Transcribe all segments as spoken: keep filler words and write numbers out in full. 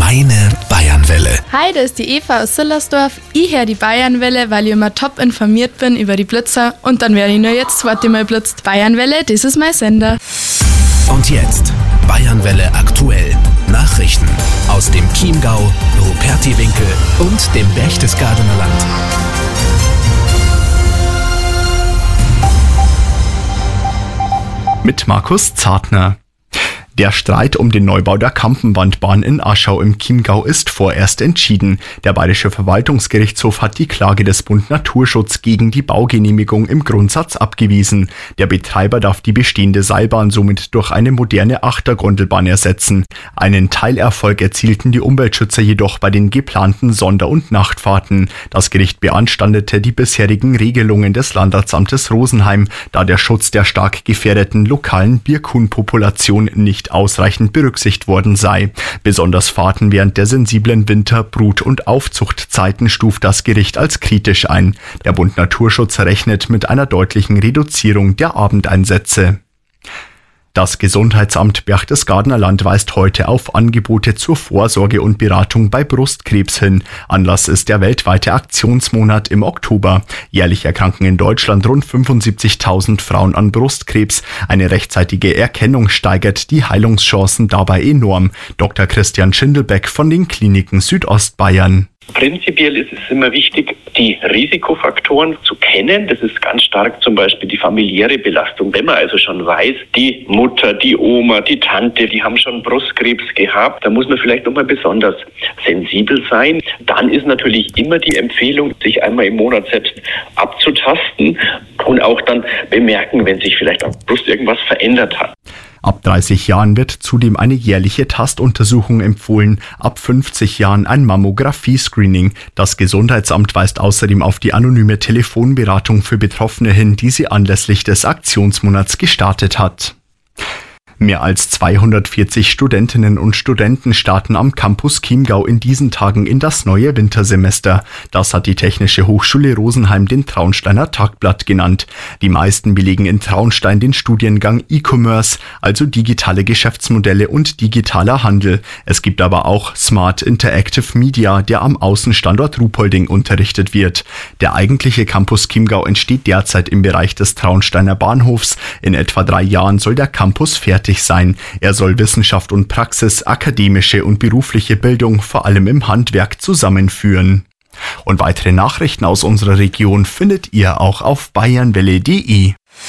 Meine Bayernwelle. Hi, da ist die Eva aus Sillersdorf. Ich höre die Bayernwelle, weil ich immer top informiert bin über die Blitzer und dann werde ich nur jetzt das zweite Mal blitzt. Bayernwelle, das ist mein Sender. Und jetzt Bayernwelle aktuell. Nachrichten aus dem Chiemgau, Rupertiwinkel und dem Berchtesgadener Land. Mit Markus Zartner. Der Streit um den Neubau der Kampenwandbahn in Aschau im Chiemgau ist vorerst entschieden. Der Bayerische Verwaltungsgerichtshof hat die Klage des Bund Naturschutz gegen die Baugenehmigung im Grundsatz abgewiesen. Der Betreiber darf die bestehende Seilbahn somit durch eine moderne Achtergondelbahn ersetzen. Einen Teilerfolg erzielten die Umweltschützer jedoch bei den geplanten Sonder- und Nachtfahrten. Das Gericht beanstandete die bisherigen Regelungen des Landratsamtes Rosenheim, da der Schutz der stark gefährdeten lokalen Birkhuhnpopulation nicht ausreichend berücksichtigt worden sei. Besonders Fahrten während der sensiblen Winter-, Brut- und Aufzuchtzeiten stuft das Gericht als kritisch ein. Der Bund Naturschutz rechnet mit einer deutlichen Reduzierung der Abendeinsätze. Das Gesundheitsamt Berchtesgadener Land weist heute auf Angebote zur Vorsorge und Beratung bei Brustkrebs hin. Anlass ist der weltweite Aktionsmonat im Oktober. Jährlich erkranken in Deutschland rund fünfundsiebzigtausend Frauen an Brustkrebs. Eine rechtzeitige Erkennung steigert die Heilungschancen dabei enorm. Doktor Christian Schindelbeck von den Kliniken Südostbayern. Prinzipiell ist es immer wichtig, die Risikofaktoren zu kennen. Das ist ganz stark zum Beispiel die familiäre Belastung. Wenn man also schon weiß, die Mutter, die Oma, die Tante, die haben schon Brustkrebs gehabt, da muss man vielleicht nochmal besonders sensibel sein. Dann ist natürlich immer die Empfehlung, sich einmal im Monat selbst abzutasten und auch dann bemerken, wenn sich vielleicht am Brust irgendwas verändert hat. Ab dreißig Jahren wird zudem eine jährliche Tastuntersuchung empfohlen, ab fünfzig Jahren ein Mammographie-Screening. Das Gesundheitsamt weist außerdem auf die anonyme Telefonberatung für Betroffene hin, die sie anlässlich des Aktionsmonats gestartet hat. Mehr als zweihundertvierzig Studentinnen und Studenten starten am Campus Chiemgau in diesen Tagen in das neue Wintersemester. Das hat die Technische Hochschule Rosenheim den Traunsteiner Tagblatt genannt. Die meisten belegen in Traunstein den Studiengang E-Commerce, also digitale Geschäftsmodelle und digitaler Handel. Es gibt aber auch Smart Interactive Media, der am Außenstandort Ruhpolding unterrichtet wird. Der eigentliche Campus Chiemgau entsteht derzeit im Bereich des Traunsteiner Bahnhofs. In etwa drei Jahren soll der Campus fertig sein. Er soll Wissenschaft und Praxis, akademische und berufliche Bildung vor allem im Handwerk zusammenführen. Und weitere Nachrichten aus unserer Region findet ihr auch auf bayernwelle punkt de.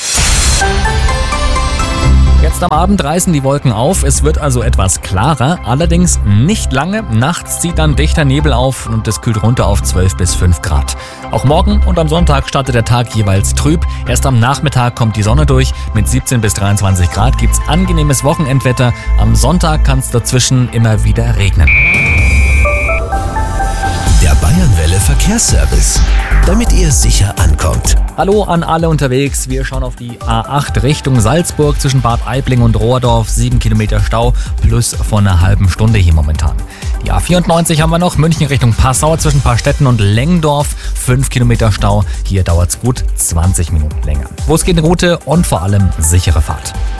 Jetzt am Abend reißen die Wolken auf, es wird also etwas klarer, allerdings nicht lange. Nachts zieht dann dichter Nebel auf und es kühlt runter auf zwölf bis fünf Grad. Auch morgen und am Sonntag startet der Tag jeweils trüb. Erst am Nachmittag kommt die Sonne durch. Mit siebzehn bis dreiundzwanzig Grad gibt's angenehmes Wochenendwetter. Am Sonntag kann es dazwischen immer wieder regnen. Der Bayernwelle Verkehrsservice, damit ihr sicher ankommt. Hallo an alle unterwegs. Wir schauen auf die A acht Richtung Salzburg zwischen Bad Aibling und Rohrdorf. Sieben Kilometer Stau plus von einer halben Stunde hier momentan. Die A vierundneunzig haben wir noch. München Richtung Passau zwischen Paarstetten und Lengdorf. Fünf Kilometer Stau. Hier dauert es gut zwanzig Minuten länger. Wo es geht, eine gute und vor allem sichere Fahrt.